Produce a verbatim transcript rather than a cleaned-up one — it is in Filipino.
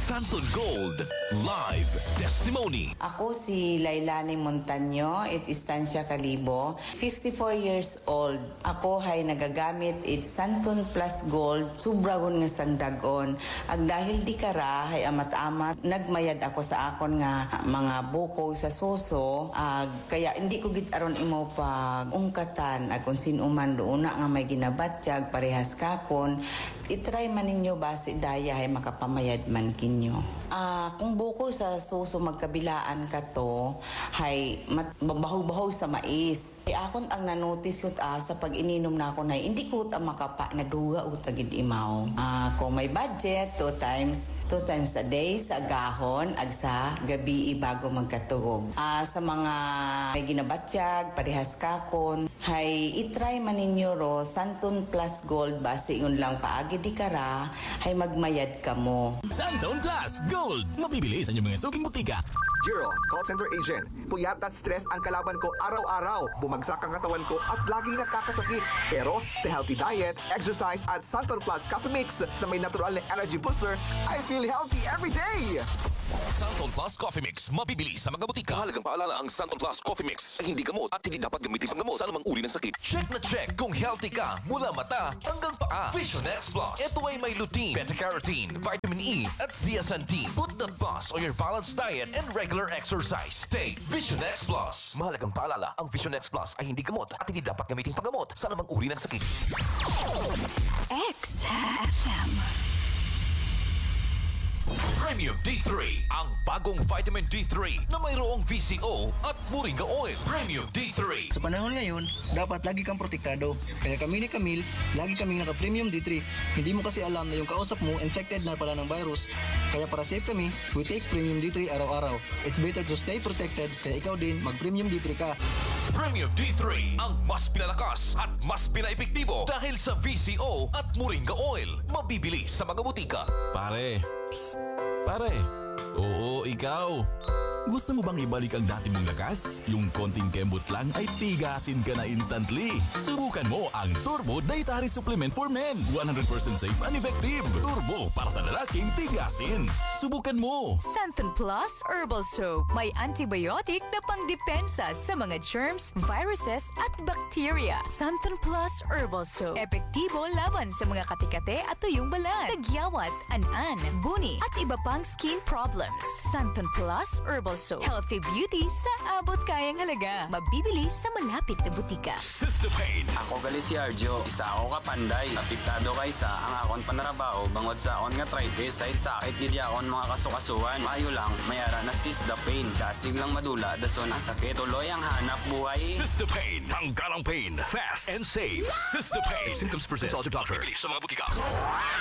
Santon Gold Live Testimony. Ako si Lailani Montaño, it Estancia Calibo, fifty-four years old. Ako hay nagagamit it Santon Plus Gold, subragon nga sang dagon. Ag dahil di kara hay amat-amat, nagmayad ako sa akon nga mga buko sa suso, ag kaya hindi ko git aron imo pag ungkatan ag kung sinuman doon nga may ginabatyag parehas kakon. Itry man ninyo base daya hay makapamayad man kinyo. Ah, kung buko sa suso magkabilaan ka to, hay babahaw-bahaw sa mais. Ay akon ang nanotice yun ah, sa pag ininom na ako na hindi ko ta makapa na duga utagid imaw. Ah, kung may budget, two times two times a day sa gahon ag sa gabi bago magkatugog. Ah, sa mga may ginabatyag, parehas kakon, hay itry man ninyo ro Santon Plus Gold base yun lang paagi di kara hay magmayad ka mo. Santon Plus Gold. Mabibili sa inyong mga suking butika. Jiro, call center agent. Puyat at stress ang kalaban ko araw-araw. Bumagsak ang katawan ko at laging nakakasakit. Pero sa healthy diet, exercise at Santon Plus Coffee Mix na may natural na energy booster, I feel healthy every day! Santon Plus Coffee Mix. Mabibili sa mga butika. Mahalagang paalala, ang Santon Plus Coffee Mix ay hindi gamot at hindi dapat gamitin pang gamot sa anumang uri ng sakit. Check na check kung healthy ka mula mata hanggang paa. Vision X Plus. Ito ay may lutein, beta-carotene, vitamin E at zeaxanthin. Put that plus on your balanced diet and regular exercise. Take Vision X Plus. Mahalagang paalala, ang Vision X Plus ay hindi gamot at hindi dapat gamitin pang gamot sa anumang uri ng sakit. X F M Premium D three, ang bagong vitamin D three na mayroong V C O at Moringa Oil. Premium D three. Sa panahon ngayon, dapat lagi kang protektado. Kaya kami ni Camille, lagi kaming naka-Premium D three. Hindi mo kasi alam na yung kausap mo infected na pala ng virus. Kaya para safe kami, we take Premium D three araw-araw. It's better to stay protected, kaya ikaw din mag-Premium D three ka. Premium D three, ang mas pinalakas at mas pinaepektibo dahil sa V C O at Moringa Oil. Mabibili sa mga butika. Pare, psst, pare. Oo, ikaw. Gusto mo bang ibalik ang dati mong lakas? Yung konting kembot lang ay tigasin ka na instantly. Subukan mo ang Turbo Dietary Supplement for Men. one hundred percent safe and effective. Turbo para sa lalaking tigasin. Subukan mo. Santon Plus Herbal Soap. May antibiotic na pangdepensa sa mga germs, viruses at bacteria. Santon Plus Herbal Soap. Epektibo laban sa mga katikate at tuyong balat, tagyawat, an-an, buni at iba pang skin problems. Santon Plus Herbal Soap. Healthy beauty sa abot kayang halaga. Mabibili sa malapit na butika. Sistopain. Ako gali si Arjo, isa ako kapanday. Apektado kay sa ang akon panarabaho, bangod sa akon nga arthritis, side sakit gid akon mga kasukasuan. Maayo lang, mayara na Sistopain. Kasig lang madula, dason ang sakit. Tuloy ang hanap buhay. Sistopain. Tanggal ang pain. Fast and safe. Sistopain. Symptoms persist. Consult your doctor. Mabibili sa mga butika.